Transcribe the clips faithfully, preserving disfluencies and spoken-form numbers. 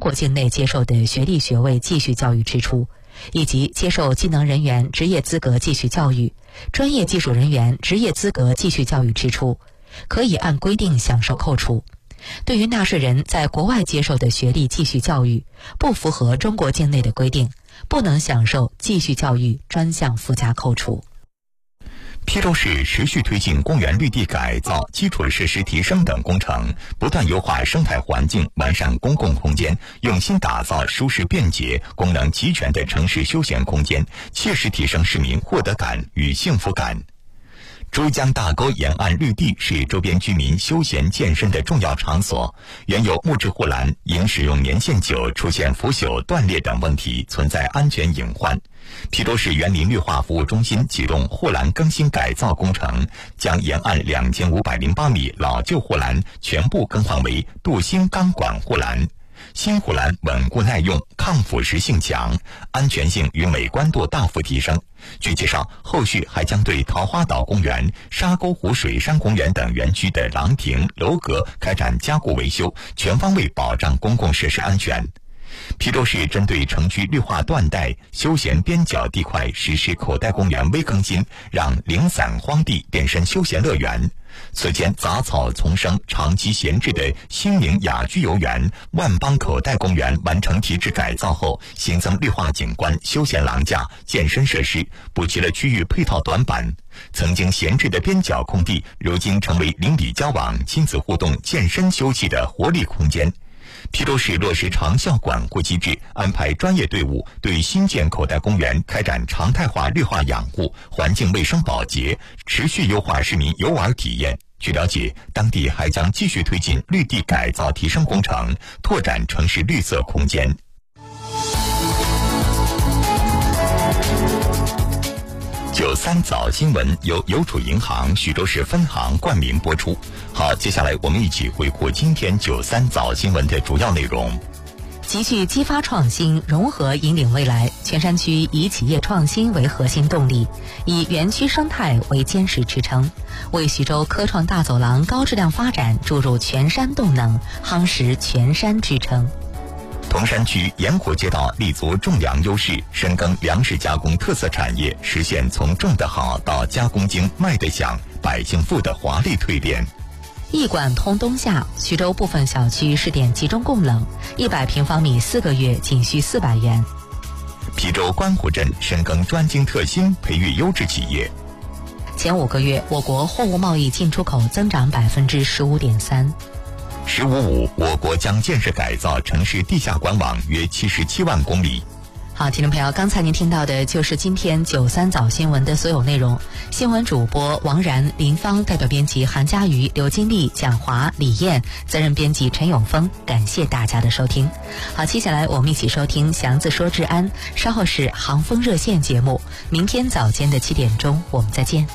国境内接受的学历学位继续教育支出，以及接受技能人员职业资格继续教育、专业技术人员职业资格继续教育支出，可以按规定享受扣除。对于纳税人在国外接受的学历继续教育不符合中国境内的规定，不能享受继续教育专项附加扣除。 邳州市持续推进公园绿地改造、基础设施提升等工程，不断优化生态环境，完善公共空间，用心打造舒适便捷、功能齐全的城市休闲空间，切实提升市民获得感与幸福感。珠江大沟沿岸绿地是周边居民休闲健身的重要场所，原有木质护栏因使用年限久出现腐朽、断裂等问题，存在安全隐患。邳州市园林绿化服务中心启动护栏更新改造工程，将沿岸两千五百零八米老旧护栏全部更换为镀锌钢管护栏。新护栏稳固耐用、抗腐蚀性强，安全性与美观度大幅提升。据介绍，后续还将对桃花岛公园、沙沟湖水山公园等园区的廊亭、楼阁开展加固维修，全方位保障公共设施安全。邳州市针对城区绿化断带、休闲边角地块实施口袋公园微更新，让零散荒地变身休闲乐园。此前杂草丛生、长期闲置的新宁雅居游园、万邦口袋公园完成提质改造后，新增绿化景观、休闲廊架、健身设施，补齐了区域配套短板。曾经闲置的边角空地，如今成为邻里交往、亲子互动、健身休憩的活力空间。邳州市落实长效管护机制，安排专业队伍对新建口袋公园开展常态化绿化养护、环境卫生保洁，持续优化市民游玩体验。据了解，当地还将继续推进绿地改造提升工程，拓展城市绿色空间。九三早新闻由邮储银行徐州市分行冠名播出。好，接下来我们一起回顾今天九三早新闻的主要内容。 继续激发创新，融合引领未来。全山区以企业创新为核心动力，以园区生态为坚实支撑，为徐州科创大走廊高质量发展注入全山动能，夯实全山支撑。 铜山区沿湖街道立足种粮优势，深耕粮食加工特色产业，实现从种得好到加工精、卖得响、百姓富的华丽蜕变。 一管通冬夏，徐州部分小区试点集中供冷，一百平方米四个月仅需四百元。 邳州观湖镇深耕专精特新，培育优质企业。 前五个月，我国货物贸易进出口增长百分之十五点三。 十五五，我国将建设改造城市地下管网约七十七万公里。 好，听众朋友，刚才您听到的就是今天九三早新闻的所有内容。新闻主播王然、林芳，代表编辑韩佳瑜、刘金丽、蒋华、李燕，责任编辑陈永峰。感谢大家的收听。好，接下来我们一起收听祥子说治安，稍后是航风热线节目。明天早间的七点钟，我们再见。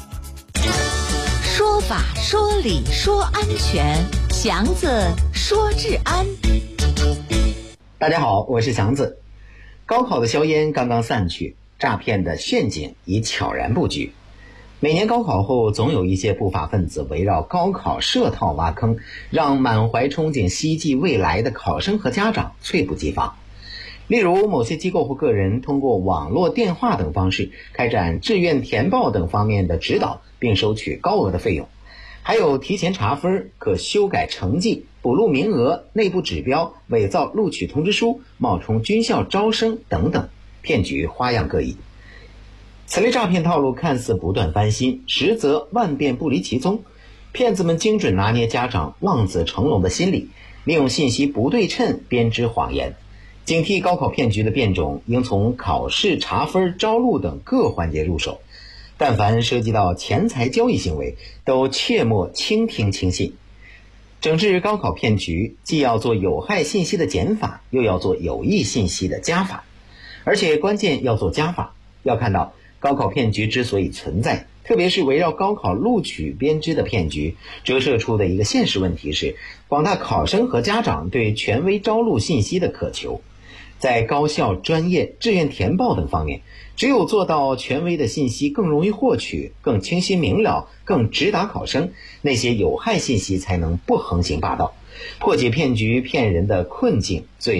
说法说理说安全，祥子说治安。 大家好，我是祥子。高考的硝烟刚刚散去，诈骗的陷阱已悄然布局。每年高考后，总有一些不法分子围绕高考设套挖坑，让满怀憧憬希冀未来的考生和家长猝不及防。例如，某些机构或个人通过网络、电话等方式开展志愿填报等方面的指导，并收取高额的费用。还有提前查分、可修改成绩、补录名额、内部指标、伪造录取通知书、冒充军校招生等等，骗局花样各异。此类诈骗套路看似不断翻新，实则万变不离其宗。骗子们精准拿捏家长望子成龙的心理，利用信息不对称编织谎言。警惕高考骗局的变种，应从考试、查分、招录等各环节入手。但凡涉及到钱财交易行为，都切莫轻听轻信。整治高考骗局，既要做有害信息的减法，又要做有益信息的加法，而且关键要做加法。要看到高考骗局之所以存在，特别是围绕高考录取编织的骗局，折射出的一个现实问题是，广大考生和家长对权威招录信息的渴求。在高校、专业、志愿填报等方面，只有做到权威的信息更容易获取、更清晰明了、更直达考生，那些有害信息才能不横行霸道，破解骗局骗人的困境，最